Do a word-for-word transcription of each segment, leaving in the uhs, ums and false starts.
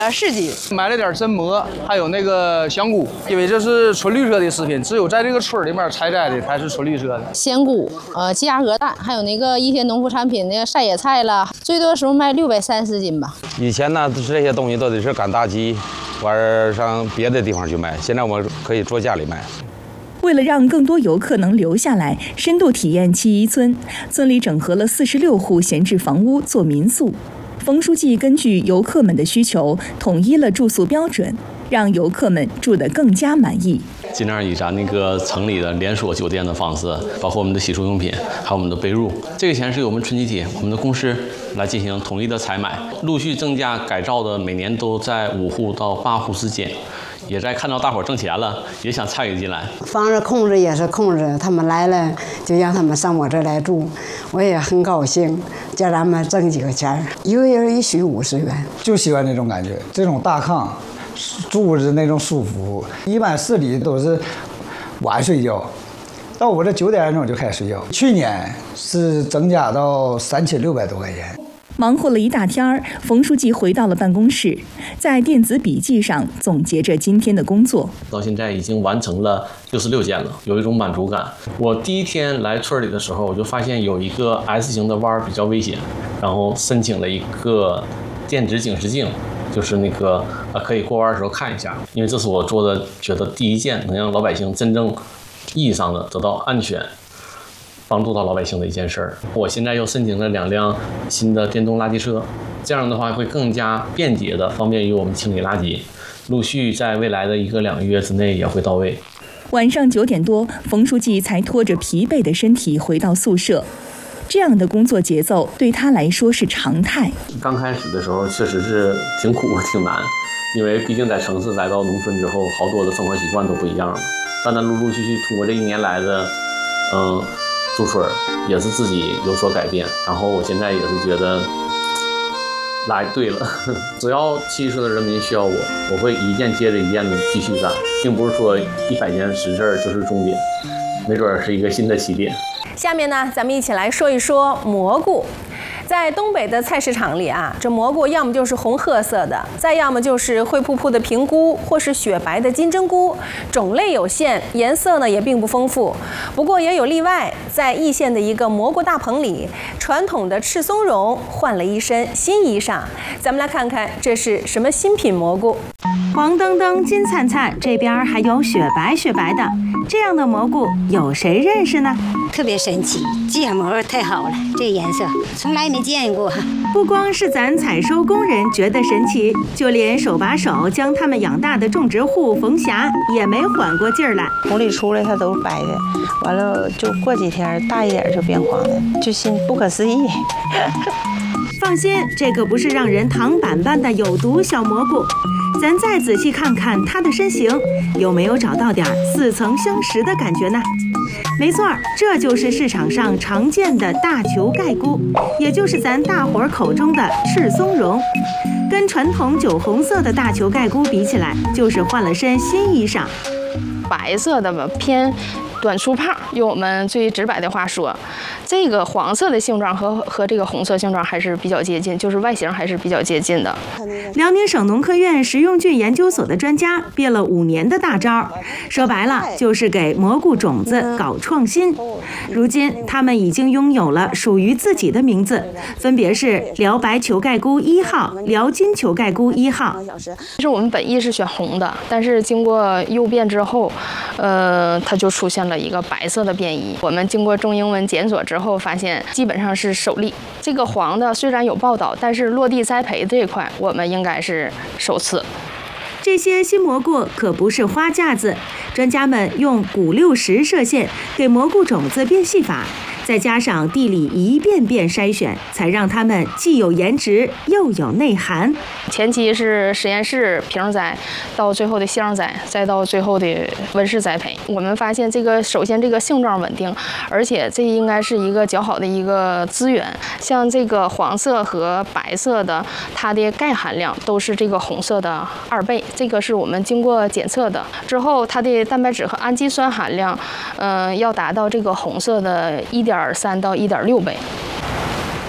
十斤。 买了点榛蘑，还有那个香菇，因为这是纯绿色的食品，只有在这个村里面采摘的才是纯绿色的。 鲜菇，呃，鸡鸭鹅蛋，还有那个一些农副产品，那个晒野菜了，最多的时候卖六百三十斤吧。 以前呢，这些东西都得是赶大集，完儿上别的地方去卖，现在我们可以坐家里卖。 为了让更多游客能留下来，深度体验七一村，村里整合了四十六户闲置房屋做民宿。冯书记根据游客们的需求，统一了住宿标准，让游客们住得更加满意。 尽量以咱那个城里的连锁酒店的方式，包括我们的洗漱用品，还有我们的被褥，这个钱是由我们村集体、我们的公司来进行统一的采买，陆续增加改造的，每年都在五户到八户之间。也在看到大伙挣钱了，也想参与进来。 房子控制也是控制，他们来了就让他们上我这来住，我也很高兴，叫咱们挣几个钱，一个人一宿五十元， 就喜欢这种感觉，这种大炕，住着那种舒服。一般市里都是晚睡觉，到我这九点钟就开始睡觉。去年是增加到三千六百多块钱。 忙活了一大天儿，冯书记回到了办公室，在电子笔记上总结着今天的工作。 到现在已经完成了六十六件了，有一种满足感。我第一天来村里的时候，我就发现有一个 S 型的弯比较危险，然后申请了一个电子警示镜，就是那个呃可以过弯的时候看一下，因为这是我做的觉得第一件能让老百姓真正意义上的得到安全。帮助到老百姓的一件事儿。我现在又申请了两辆新的电动垃圾车，这样的话会更加便捷的方便于我们清理垃圾，陆续在未来的一个两个月之内也会到位。 晚上九点多，冯书记才拖着疲惫的身体回到宿舍。这样的工作节奏对他来说是常态。 刚开始的时候确实是挺苦挺难，因为毕竟在城市来到农村之后，好多的生活习惯都不一样了。但咱陆陆续续通过这一年来的，嗯。驻村也是自己有所改变，然后我现在也是觉得来对了，只要七十岁的人民需要我，我会一件接着一件的继续干，并不是说一百件实事就是终点，没准是一个新的起点。 下面呢，咱们一起来说一说蘑菇。在东北的菜市场里啊，这蘑菇要么就是红褐色的，再要么就是灰扑扑的平菇，或是雪白的金针菇，种类有限，颜色呢也并不丰富。不过也有例外，在易县的一个蘑菇大棚里，传统的赤松茸换了一身新衣裳。咱们来看看这是什么新品蘑菇。 黄澄澄、金灿灿，这边还有雪白雪白的，这样的蘑菇有谁认识呢？ 特别神奇，芥末太好了，这颜色从来没见过。 不光是咱采收工人觉得神奇，就连手把手将它们养大的种植户冯霞也没缓过劲儿来。 从里出来它都是白的，完了就过几天大一点就变黄的，就心不可思议。 放心，这可不是让人躺板般的有毒小蘑菇。咱再仔细看看它的身形，有没有找到点似曾相识的感觉呢？没错，这就是市场上常见的大球盖菇，也就是咱大伙儿口中的赤松茸。跟传统酒红色的大球盖菇比起来，就是换了身新衣裳。 白色的吧，偏短粗胖，用我们最直白的话说，这个黄色的性状和和这个红色性状还是比较接近，就是外形还是比较接近的。 辽宁省农科院食用菌研究所的专家憋了五年的大招，说白了就是给蘑菇种子搞创新。如今他们已经拥有了属于自己的名字，分别是辽白球盖菇一号、辽金球盖菇一号。 其实我们本意是选红的，但是经过诱变之后，呃，它就出现了一个白色的变异。我们经过中英文检索之后，发现基本上是首例。这个黄的虽然有报道，但是落地栽培这一块，我们应该是首次。 这些新蘑菇可不是花架子，专家们用钴六十射线给蘑菇种子变戏法，再加上地里一遍遍筛选，才让它们既有颜值又有内涵。 前期是实验室瓶栽，到最后的箱栽，再到最后的温室栽培。我们发现这个首先这个性状稳定，而且这应该是一个较好的一个资源。像这个黄色和白色的，它的钙含量都是这个红色的二倍。这个是我们经过检测的之后，它的蛋白质和氨基酸含量，嗯、呃，要达到这个红色的一点三到一点六倍。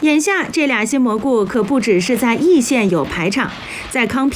眼下这俩新蘑菇可不只是在易县有排场，在康